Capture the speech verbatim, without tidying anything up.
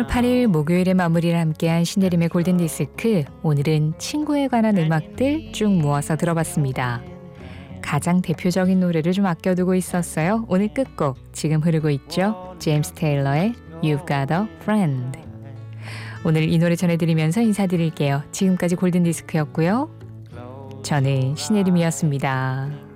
팔 일 목요일에 마무리를 함께한 신혜림의 골든디스크. 오늘은 친구에 관한 음악들 쭉 모아서 들어봤습니다. 가장 대표적인 노래를 좀 아껴두고 있었어요. 오늘 끝곡 지금 흐르고 있죠. 제임스 테일러의 You've Got a Friend. 오늘 이 노래 전해드리면서 인사드릴게요. 지금까지 골든디스크였고요. 저는 신혜림이었습니다.